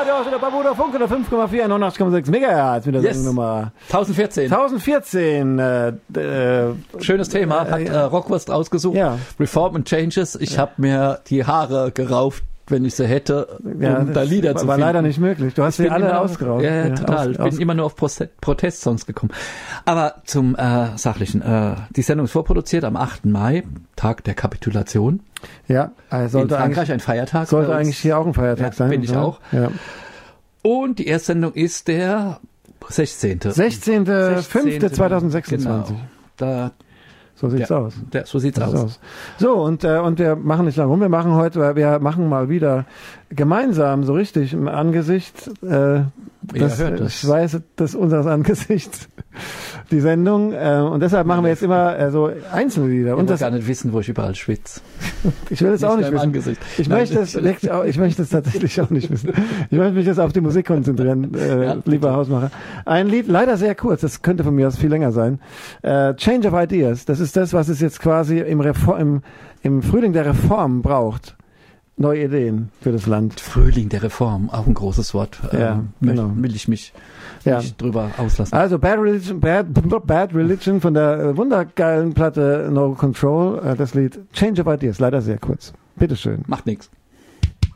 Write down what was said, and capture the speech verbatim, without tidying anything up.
Radio aus der Barbuda Funk oder fünf Komma vier, neunundachtzig Komma sechs Megahertz mit der Yes. Sendernummer zwanzig vierzehn. zwanzig vierzehn. Äh, äh, Schönes Thema, hat äh, Rockwurst ausgesucht. Ja. Reform and Changes. Ich habe mir die Haare gerauft, wenn ich sie hätte, um ja, da Lieder war, zu war finden. leider nicht möglich. Du hast sie alle immer, ausgeraubt. Ja, ja, total. aus, ich bin aus, immer nur auf Proste- Protestsongs gekommen. Aber zum äh, Sachlichen. Äh, die Sendung ist vorproduziert am achten Mai, Tag der Kapitulation. Ja, also sollte in Frankreich eigentlich, ein Feiertag. sollte eigentlich hier auch ein Feiertag ja, sein. Bin ich oder? auch. Ja. Und die Erstsendung ist der sechzehnte sechzehnter fünfter zweitausendsechsundzwanzig. Genau. Da, So sieht's ja, aus. Der, so sieht's Das aus. aus. So, und, äh, und wir machen nicht lange rum. Wir machen heute, wir machen mal wieder gemeinsam, so richtig im Angesicht, äh, das, hört das. Schweiß des unseres Angesichts, die Sendung. Äh, und deshalb machen wir jetzt immer äh, so einzelne Lieder. Ich Und will das, gar nicht wissen, wo ich überall schwitze. ich will es auch nicht Nicht wissen. Angesicht. Ich Nein. möchte es, wirklich auch- ich möchte es tatsächlich auch nicht wissen. Ich möchte mich jetzt auf die Musik konzentrieren, äh, Ja, lieber bitte. Hausmacher. Ein Lied, leider sehr kurz, das könnte von mir aus viel länger sein. Äh, Change of Ideas, das ist das, was es jetzt quasi im, Reform, im, im Frühling der Reform braucht. Neue Ideen für das Land. Frühling der Reform, auch ein großes Wort. Ja, ähm, genau. möcht- Will ich mich Ja. nicht drüber auslassen. Also Bad Religion, Bad, Bad Religion von der äh, wundergeilen Platte No Control, äh, das Lied Change of Ideas, leider sehr kurz. Bitteschön. Macht nichts.